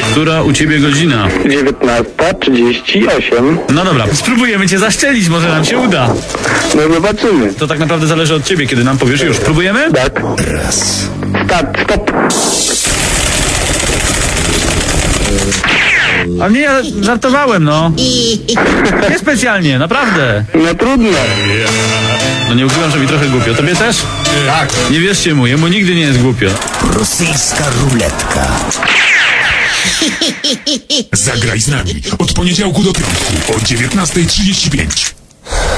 Która u ciebie godzina? 19:38. No dobra, spróbujemy cię zaszczelić, może nam się uda. No zobaczymy. To tak naprawdę zależy od ciebie, kiedy nam powiesz już. Próbujemy? Tak. Raz. Start, stop. A nie, ja żartowałem, no. Niespecjalnie, naprawdę. No trudno. No nie ukrywam, że mi trochę głupio. Tobie też? Tak. Nie wierzcie mu, jemu nigdy nie jest głupio. Rosyjska ruletka. Zagraj z nami od poniedziałku do piątku o 19:35.